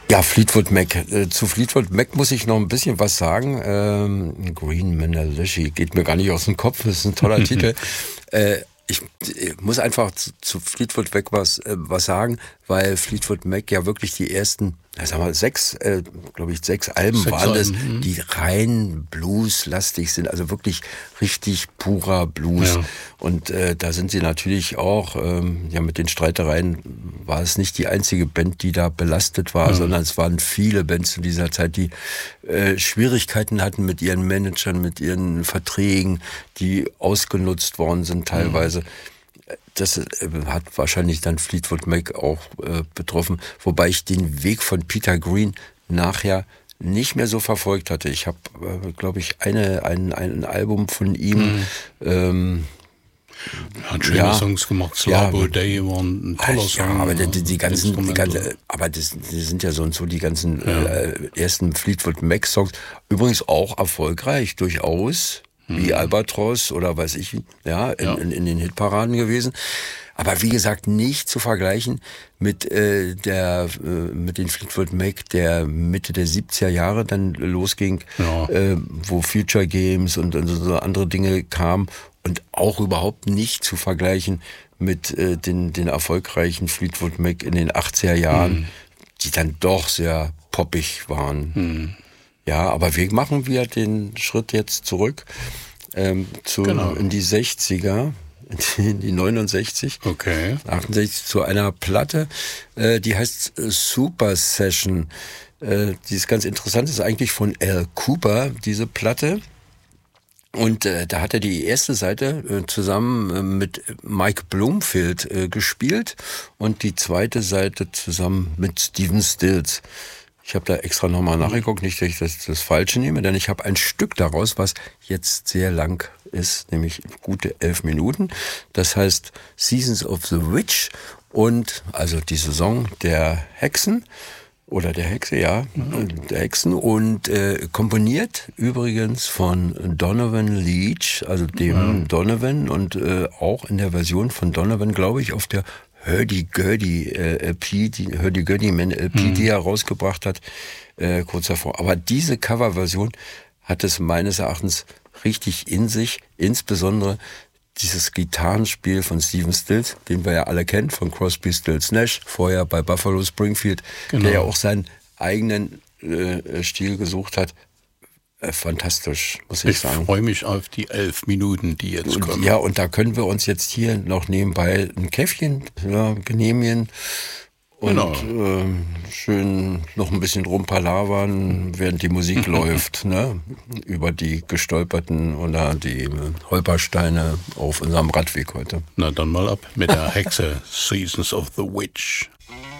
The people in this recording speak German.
Ja, Fleetwood Mac. Zu Fleetwood Mac muss ich noch ein bisschen was sagen. Green Manalishi geht mir gar nicht aus dem Kopf. Das ist ein toller Titel. Ich muss einfach zu Fleetwood Mac was sagen, weil Fleetwood Mac ja wirklich die ersten, sagen wir sechs Alben waren das, die rein blueslastig sind, also wirklich richtig purer Blues. Ja. Und da sind sie natürlich auch, mit den Streitereien war es nicht die einzige Band, die da belastet war, sondern es waren viele Bands in dieser Zeit, die Schwierigkeiten hatten mit ihren Managern, mit ihren Verträgen, die ausgenutzt worden sind teilweise. Das hat wahrscheinlich dann Fleetwood Mac auch betroffen, wobei ich den Weg von Peter Green nachher nicht mehr so verfolgt hatte. Ich habe, glaube ich, ein Album von ihm. Hat schöne Songs gemacht. Slabo Day war ein toller Song. Ja, aber die sind ja so und so die ganzen ersten Fleetwood Mac Songs. Übrigens auch erfolgreich, durchaus. Wie Albatross oder weiß ich, in den Hitparaden gewesen. Aber wie gesagt, nicht zu vergleichen mit den Fleetwood Mac der Mitte der 70er Jahre dann losging, wo Future Games und so andere Dinge kamen und auch überhaupt nicht zu vergleichen mit den erfolgreichen Fleetwood Mac in den 80er Jahren, die dann doch sehr poppig waren. Ja, aber wir machen wieder den Schritt jetzt zurück in die 60er, in die 69, 68, zu einer Platte, die heißt Super Session. Die ist ganz interessant, ist eigentlich von Al Cooper, diese Platte. Und da hat er die erste Seite zusammen mit Mike Bloomfield gespielt und die zweite Seite zusammen mit Stephen Stills. Ich habe da extra nochmal nachgeguckt, nicht, dass ich das Falsche nehme, denn ich habe ein Stück daraus, was jetzt sehr lang ist, nämlich gute 11 Minuten. Das heißt Seasons of the Witch und also die Saison der Hexen oder der Hexe, der Hexen und komponiert übrigens von Donovan Leitch, also dem Donovan und auch in der Version von Donovan, glaube ich, auf der Hurdy-Gurdy LP, die Hurdy-Gurdy-Man LP, die er rausgebracht hat, kurz davor. Aber diese Coverversion hat es meines Erachtens richtig in sich, insbesondere dieses Gitarrenspiel von Stephen Stills, den wir ja alle kennen, von Crosby, Stills, Nash, vorher bei Buffalo Springfield, der ja auch seinen eigenen Stil gesucht hat. Fantastisch, muss ich sagen. Ich freue mich auf die 11 Minuten, die jetzt kommen. Ja, und da können wir uns jetzt hier noch nebenbei ein Käffchen genehmigen und schön noch ein bisschen rumpalavern, während die Musik läuft, ne? Über die gestolperten oder die Holpersteine auf unserem Radweg heute. Na dann mal ab mit der Hexe, Seasons of the Witch.